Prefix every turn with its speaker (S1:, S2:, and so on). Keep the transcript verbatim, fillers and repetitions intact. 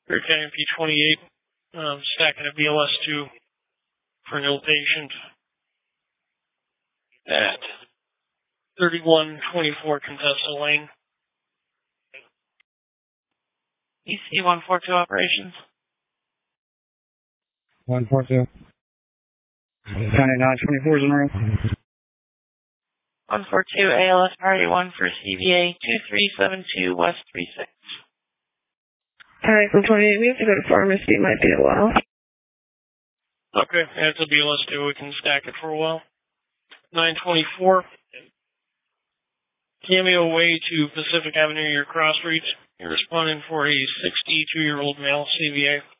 S1: Britannia P twenty-eight, um, stacking a B L S two for an ill patient at thirty-one twenty-four Contessa Lane. E C one forty-two operations.
S2: one forty-two. County nine twenty-four is in room.
S1: one forty-two A L S Priority one for C V A two three seven two West three six.
S3: Alright, from twenty-eight, we have to go to pharmacy. It might be a while.
S1: Okay, that's a B L S two. We can stack it for a while. nine twenty-four. Cameo Way to Pacific Avenue, your cross street. You're responding for a sixty-two-year-old male C V A.